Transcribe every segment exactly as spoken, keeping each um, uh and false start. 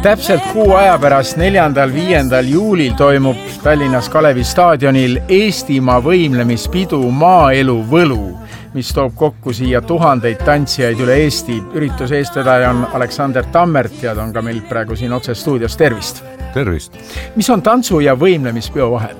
Täpselt kuu aja pärast neljandal viiendal juulil toimub Tallinnas Kalevi staadionil Eestimaa võimlemispidu Maaelu Võlu, mis toob kokku siia tuhandeid tantsijaid üle Eesti. Ürituse eestvedaja on Aleksander Tammert ja ta on ka meil praegu siin otse stuudios. Tervist! Tervist! Mis on tantsu ja võimlemispeo vahel?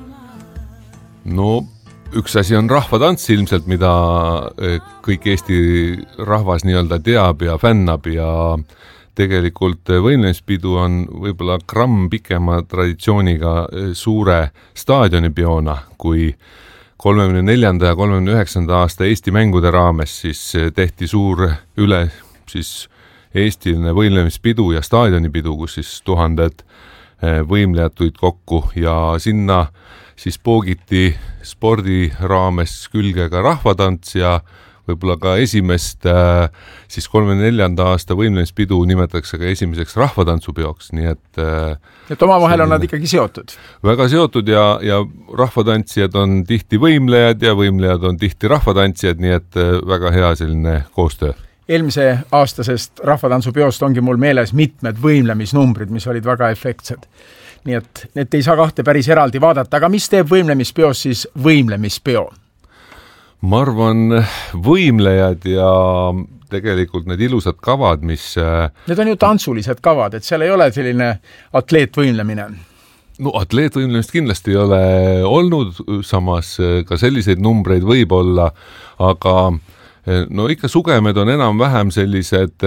No, üks asi on rahvatants ilmselt, mida kõik Eesti rahvas nii-öelda teab ja fännab ja tegelikult võimlemispidu on võib-olla gramm pikema traditsiooniga suure staadionipeona, kui kolmekümne neljanda ja kolmekümne üheksanda aasta Eesti mängude raames siis tehti suur üle siis eestiline võimlemispidu ja staadionipidu, kus siis tuhanded võimlejad tulid kokku ja sinna siis poogiti spordi raames külge ka rahvatants ja võib-olla ka esimest siis kolmekümne neljanda aasta võimlemispidu nimetatakse ka esimeseks rahvatantsupeoks, nii et et oma vahel on nad ikkagi seotud. Väga seotud ja, ja rahvatantsijad on tihti võimlejad ja võimlejad on tihti rahvatantsijad, nii et väga hea selline koostöö. Eelmise aastasest rahvatantsupeost ongi mul meeles mitmed võimlemisnumbrid, mis olid väga efektsed. Nii et need ei saa kahte päris eraldi vaadata, aga mis teeb võimlemispeos siis võimlemispeo? Ma arvan, võimlejad ja tegelikult need ilusad kavad, mis... Need on ju tantsulised kavad, et seal ei ole selline atleetvõimlemine. No atleetvõimlemist kindlasti ei ole olnud, samas ka selliseid numbreid võib olla, aga no ikka sugemed on enam-vähem sellised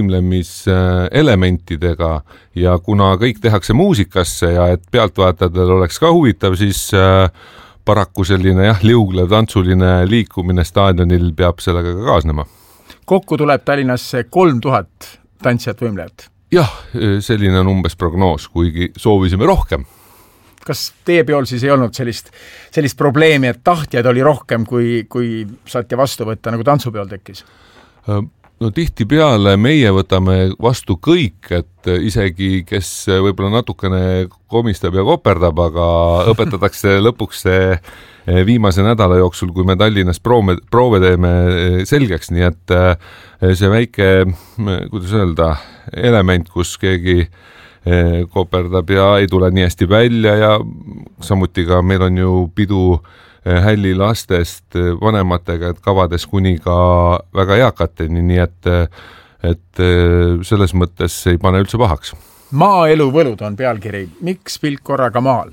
võimlemiselementidega ja kuna kõik tehakse muusikasse ja et pealtvaatajadel oleks ka huvitav, siis... paraku selline jah, liuglev tantsuline liikumine staadionil peab sellega ka kaasnema. Kokku tuleb Tallinnasse kolm tuhat tantsijat võimlejat. Jah, selline on umbes prognoos, kuigi soovisime rohkem. Kas teie peol siis ei olnud sellist, sellist probleemi, et tahtjaid oli rohkem, kui, kui saati vastu võtta, nagu tantsupeol tekkis? No tihti peale meie võtame vastu kõik, et isegi kes võib-olla natukene komistab ja koperdab, aga õpetatakse lõpuks see viimase nädala jooksul, kui me Tallinnas proove, proove teeme selgeks, nii et see väike, kuidas öelda, element, kus keegi koperdab ja ei tule nii hästi välja ja samuti ka meil on ju pidu hälli lastest vanematega, et kavades kuni ka väga eakateni, nii et, et selles mõttes ei pane üldse pahaks. Maaelu võlud on pealkiri. Miks pilk korraga maal?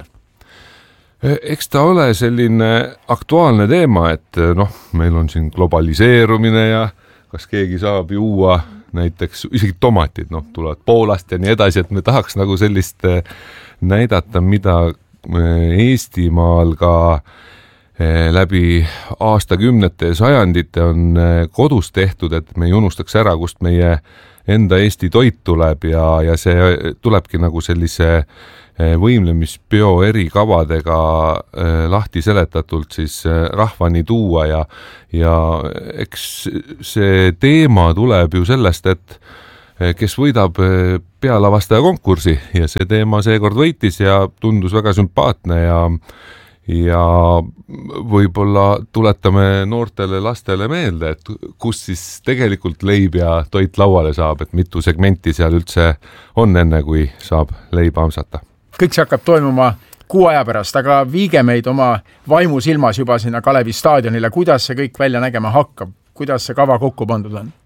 Eks ta ole selline aktuaalne teema, et noh, meil on siin globaliseerumine ja kas keegi saab juua näiteks isegi tomatid, noh, tulevad Poolast ja nii edasi, et me tahaks nagu sellist näidata, mida Eestimaal ka läbi aastakümnete ja sajandite on kodus tehtud, et me ei unustaks ära, kust meie enda Eesti toit tuleb ja, ja see tulebki nagu sellise võimlemispeo eri kavadega lahti seletatult siis rahvani tuua ja, ja eks see teema tuleb ju sellest, et kes võidab pealavastaja konkursi ja see teema seekord võitis ja tundus väga sümpaatne ja ja võib-olla tuletame noortele lastele meelde, et kus siis tegelikult leib ja toit lauale saab, et mitu segmenti seal üldse on enne, kui saab leiba amsata. Kõik see hakkab toimuma kuu aja pärast, aga viige meid oma vaimu silmas juba sinna Kalevi staadionile. Kuidas see kõik välja nägema hakkab? Kuidas see kava kokku pandud on?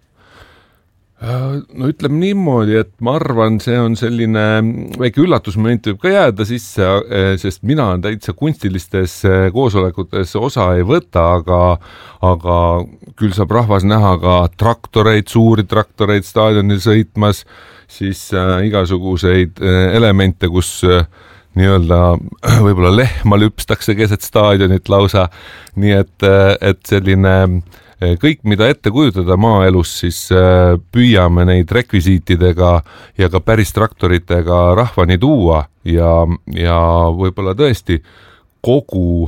No ütleme niimoodi, et ma arvan, see on selline väike üllatusmoment võib ka jääda sisse, sest mina on täitsa kunstilistes koosolekutes osa ei võta, aga, aga küll saab rahvas näha ka traktoreid, suuri traktoreid staadionil sõitmas, siis äh, igasuguseid elemente, kus äh, nii-öelda võib-olla lehma lüpstakse keset staadionit lausa, nii et, et selline kõik, mida ette kujutada maaelus, siis püüame neid rekvisiitidega ja ka päris traktoritega rahvani tuua ja, ja võib-olla tõesti kogu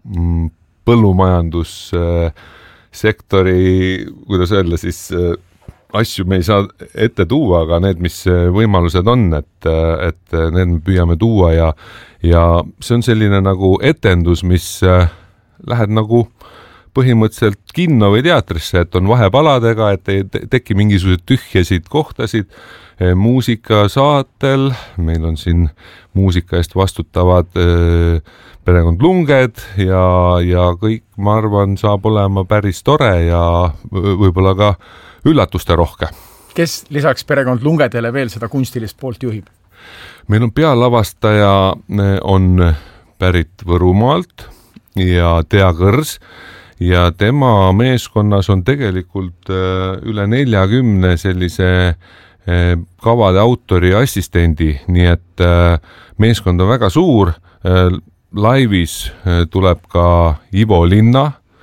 põllumajandussektori, kuidas öelda, siis asju me ei saa ette tuua, aga need, mis võimalused on, et, et need me püüame tuua ja, ja see on selline nagu etendus, mis lähed nagu põhimõtteliselt kinno või teatrisse, et on vahepaladega, et ei teki mingisugused tühjasid kohtasid. Muusikasaatel, meil on siin muusika eest vastutavad perekond Lunged ja, ja kõik, ma arvan, saab olema päris tore ja võib-olla ka üllatuste rohke. Kes lisaks perekond Lungedele veel seda kunstilist poolt juhib? Meil on pealavastaja on pärit Võrumaalt ja Tea Kõrs ja tema meeskonnas on tegelikult üle neljakümne sellise kavade autori assistendi, nii et meeskond on väga suur. Laivis tuleb ka Ivo Linna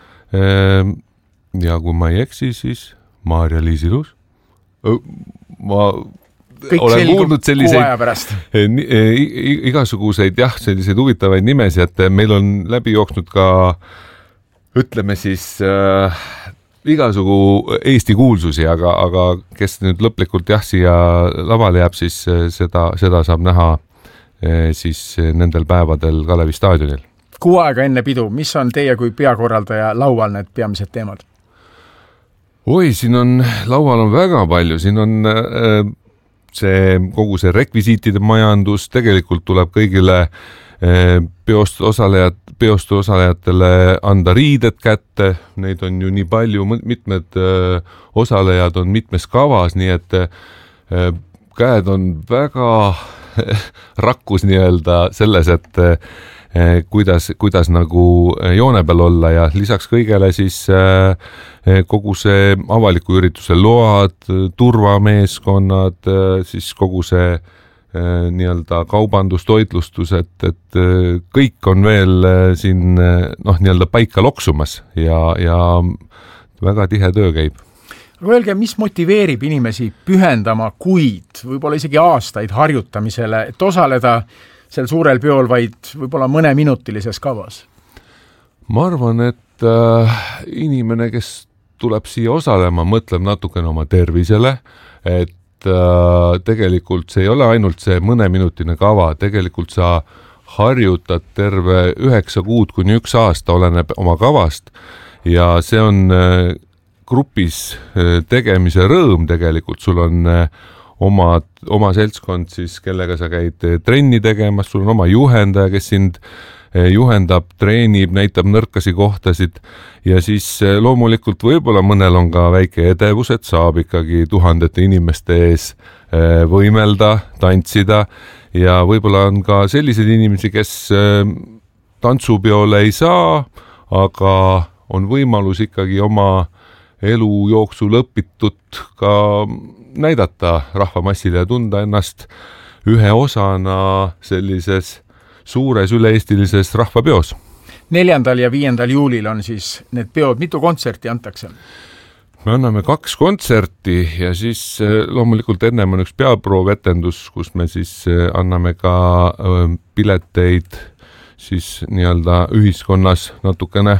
ja kui ma ei eksi, siis Maarja-Liis Ilus. Ma kõik olen kuulnud selliseid igasuguseid jah, selliseid huvitavaid nimesi, et meil on läbi jooksnud ka ütleme siis äh, igasugu Eesti kuulsusi, aga, aga kes nüüd lõplikult jah, siia lavale jääb, siis seda, seda saab näha siis nendel päevadel Kalevi staadionil. Kuu aega enne pidu, mis on teie kui peakorraldaja laual need peamised teemad? Oi, siin on, laual on väga palju, siin on see, kogu see rekvisiitide majandus, tegelikult tuleb kõigile peost osalejad, peostu osalejatele anda riided kätte, neid on ju nii palju, mitmed osalejad on mitmes kavas, nii et käed on väga rakkus nii-öelda selles, et kuidas, kuidas nagu joone peal olla ja lisaks kõigele siis kogu see avaliku ürituse load, turvameeskonnad, siis kogu see nii-öelda kaubandus, toitlustus, et, et kõik on veel siin noh, nii-öelda paika loksumas ja, ja väga tihe töö käib. Aga öelge, mis motiveerib inimesi pühendama kuid, võib-olla isegi aastaid harjutamisele, et osaleda sel suurel peol vaid võib-olla mõne minutilises kavas? Ma arvan, et äh, inimene, kes tuleb siia osalema, mõtleb natukene oma tervisele, et äh, tegelikult see ei ole ainult see mõneminutine kava, tegelikult sa harjutad terve üheksa kuud kuni üks aasta, oleneb oma kavast ja see on äh, grupis tegemise rõõm tegelikult, sul on oma, oma seltskond siis, kellega sa käid trenni tegemas, sul on oma juhendaja, kes sind juhendab, treenib, näitab nõrkasi kohtasid ja siis loomulikult võib-olla mõnel on ka väike edevus, et saab ikkagi tuhandete inimeste ees võimelda, tantsida ja võib-olla on ka selliseid inimesi, kes tantsupeole ei saa, aga on võimalus ikkagi oma elu jooksul õpitut ka näidata rahvamassile ja tunda ennast ühe osana sellises suures üle-eestilises rahvapeos. Neljandal ja viiendal juulil on siis need peod, mitu kontserti antakse? Me anname kaks kontserti ja siis loomulikult ennem on üks peaprouvetendus, kus me siis anname ka pileteid siis nii-öelda ühiskonnas natukene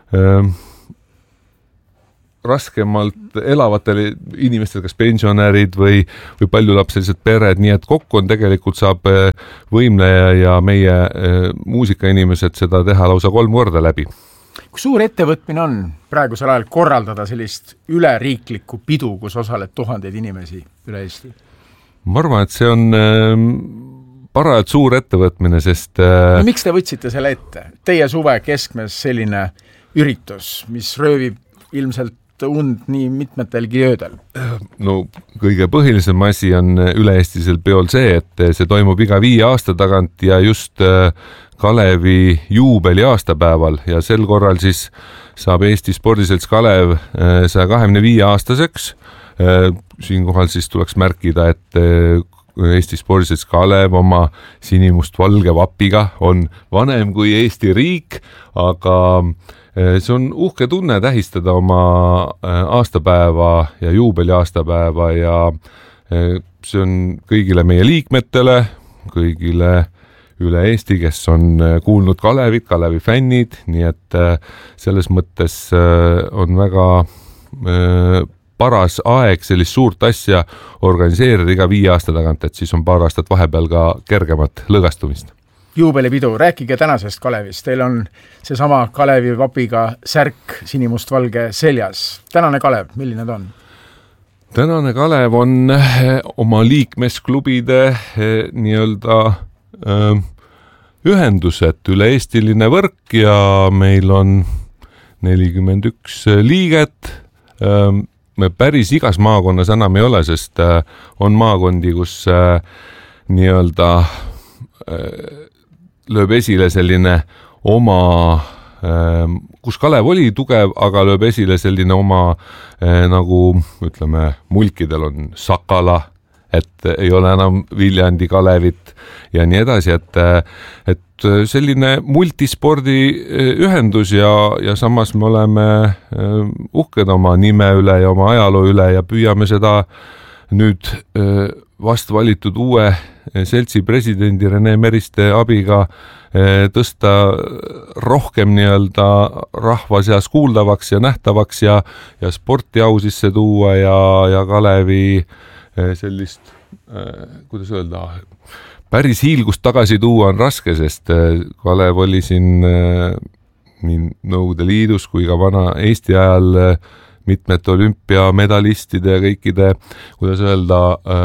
raskemalt elavatele inimestele, kas pensionärid või, või paljulapselised pered, nii et kokku on tegelikult saab võimleja ja meie muusikainimesed seda teha lausa kolm korda läbi. Kui suur ettevõtmine on praegusel ajal korraldada sellist üleriiklikku pidu, kus osaleb tuhandeid inimesi üle Eesti? Ma arvan, et see on parajalt suur ettevõtmine, sest no, miks te võtsite selle ette? Teie suve keskmes selline üritus, mis röövib ilmselt und nii mitmetelgi öödel? No kõige põhilisem asi on üle-eestisel peol see, et see toimub iga viie aasta tagant ja just Kalevi juubeli aastapäeval ja sel korral siis saab Eesti Spordiselts Kalev saja kahekümne viie aastaseks. Siinkohal siis tuleks märkida, et Eesti Spordiselts Kalev oma sinimust-valge vapiga on vanem kui Eesti riik, aga see on uhke tunne tähistada oma aastapäeva ja juubeli aastapäeva ja see on kõigile meie liikmetele, kõigile üle Eesti, kes on kuulnud Kalevit, Kalevi fännid, nii et selles mõttes on väga paras aeg sellist suurt asja organiseerida iga viie aasta tagant, et siis on paar aastat vahepeal ka kergemat lõgastumist. juubelipidu, rääkige tänasest Kalevist, teil on seesama Kalevi vapiga särk sinimustvalge seljas. Tänane Kalev, milline ta on? Tänane Kalev on oma liikmesklubide nii-öelda ühendused, üle-eestiline võrk ja meil on nelikümmend üks liiget. Me päris igas maakonnas enam ei ole, sest on maakondi, kus nii-öelda lööb esile selline oma, kus Kalev oli tugev, aga lööb esile selline oma, nagu ütleme, mulkidel on Sakala, et ei ole enam Viljandi Kalevit ja nii edasi, et, et selline multispordi ühendus ja, ja samas me oleme uhked oma nime üle ja oma ajaloo üle ja püüame seda nüüd vast valitud uue seltsi presidendi Rene Meriste abiga tõsta rohkem nii-öelda rahva seas kuuldavaks ja nähtavaks ja, ja sporti au sisse tuua ja, ja Kalevi sellist, kuidas öelda, päris hiilgust tagasi tuua on raske, sest Kalev oli siin nii Nõukogude Liidus kui ka vana Eesti ajal mitmete olümpiamedalistide ja kõikide, kuidas öelda,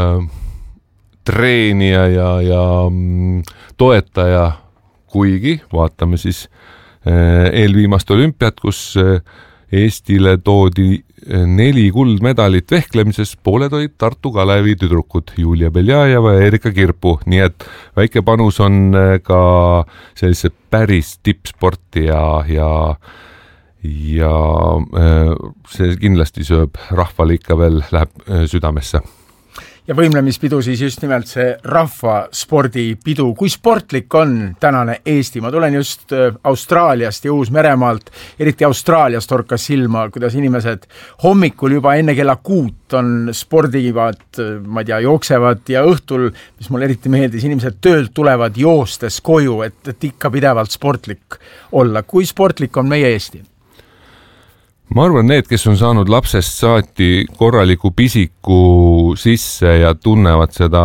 treenija ja, ja toetaja, kuigi vaatame siis eelviimast olümpiat, kus Eestile toodi neli kuldmedalit vehklemises, pooled olid Tartu Kalevi tüdrukud Julia Beljajeva ja Erika Kirpu, nii et väike panus on ka sellise päris tippsporti ja, ja, ja see kindlasti sööb rahvale ikka veel, läheb südamesse. Ja võimlemispidu siis just nimelt see rahvaspordipidu. Kui sportlik on tänane Eesti? Ma tulen just Austraaliast ja Uus-Meremaalt, eriti Austraaliast torkas silma, kuidas inimesed hommikul juba enne kella kuut on spordivad, ma ei tea, jooksevad ja õhtul, mis mul eriti meeldis, inimesed töölt tulevad joostes koju, et, et ikka pidevalt sportlik olla. Kui sportlik on meie Eesti? Ma arvan, need, kes on saanud lapsest saati korraliku pisiku sisse ja tunnevad seda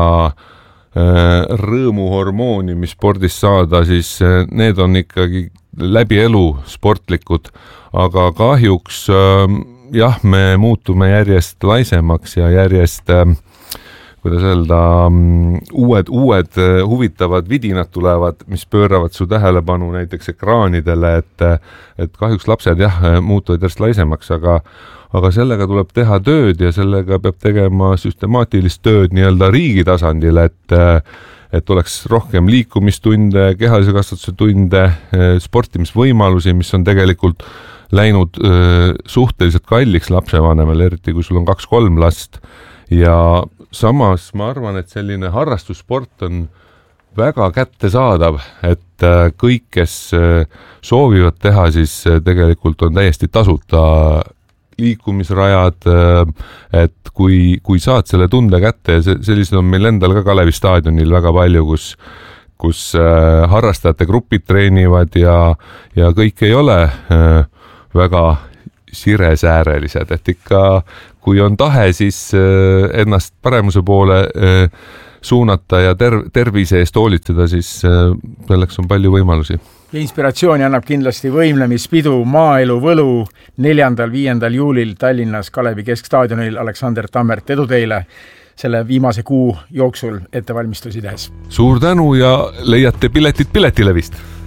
rõõmuhormooni, mis spordist saada, siis need on ikkagi läbi elu sportlikud. Aga kahjuks jah, me muutume järjest laisemaks ja järjest, kuidas öelda, uued, uued huvitavad vidinad tulevad, mis pööravad su tähelepanu näiteks ekraanidele, et, et kahjuks lapsed jah, muutuvad järjest laisemaks, aga, aga sellega tuleb teha tööd ja sellega peab tegema süstemaatilist tööd nii-öelda riigi tasandil, et, et oleks rohkem liikumistunde, kehalise kasvatuse tunde, sportimisvõimalusi, mis on tegelikult läinud suhteliselt kalliks lapsevanemale, eriti kui sul on kaks-kolm last ja samas ma arvan, et selline harrastussport on väga kättesaadav, et kõik, kes soovivad teha, siis tegelikult on täiesti tasuta liikumisrajad, et kui, kui saad selle tunde kätte ja sellised on meil endal ka Kalevi staadionil väga palju, kus, kus harrastajate grupid treenivad ja, ja kõik ei ole väga siresäärelised, et ikka kui on tahe, siis ennast paremuse poole suunata ja ter- tervise eest hoolitseda, siis selleks on palju võimalusi. Ja inspiratsiooni annab kindlasti võimlemispidu Maaelu Võlu neljandal viiendal juulil Tallinnas Kalevi keskstaadionil. Aleksander Tammert, edu teile selle viimase kuu jooksul ettevalmistusi tehes. Suur tänu ja leiate piletid Piletilevist!